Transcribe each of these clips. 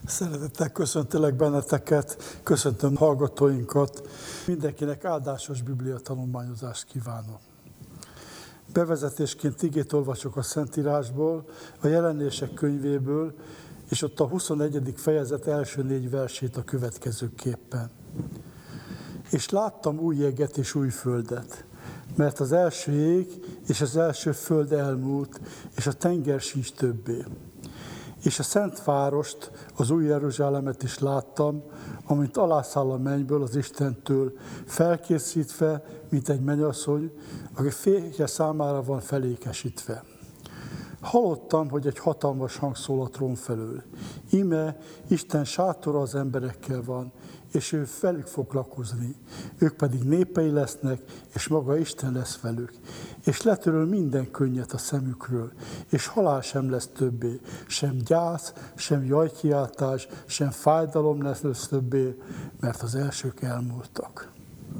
Szeretettel köszöntelek benneteket, köszöntöm hallgatóinkat. Mindenkinek áldásos Biblia tanulmányozást kívánok. Bevezetésként igét olvasok a Szentírásból, a Jelenések könyvéből, és ott a 21. fejezet első 4 versét a következőképpen. És láttam új jeget és új földet, mert az első ég és az első föld elmúlt, és a tenger sincs többé. És a Szent Várost, az új Jeruzsálemet is láttam, amint alászáll a mennyből az Istentől, felkészítve, mint egy mennyasszony, aki férje számára van felékesítve. Hallottam, hogy egy hatalmas hang szól a trón felől. Íme, Isten sátora az emberekkel van, és ő velük fog lakozni. Ők pedig népei lesznek, és maga Isten lesz velük. És letöröl minden könnyet a szemükről, és halál sem lesz többé, sem gyász, sem jajkiáltás, sem fájdalom lesz többé, mert az elsők elmúltak.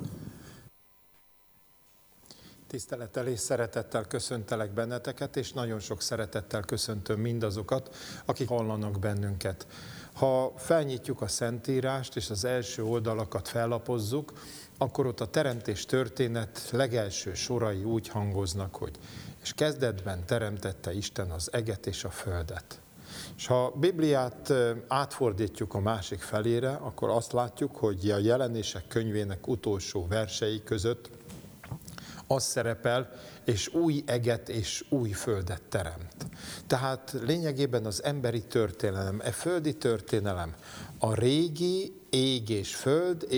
Tisztelettel és szeretettel köszöntelek benneteket, és nagyon sok szeretettel köszöntöm mindazokat, akik hallanak bennünket. Ha felnyitjuk a Szentírást, és az első oldalakat fellapozzuk, akkor ott a teremtés történet legelső sorai úgy hangoznak, hogy és kezdetben teremtette Isten az eget és a földet. És ha a Bibliát átfordítjuk a másik felére, akkor azt látjuk, hogy a Jelenések könyvének utolsó versei között az szerepel, és új eget és új földet teremt. Tehát lényegében az emberi történelem, földi történelem, a régi ég és föld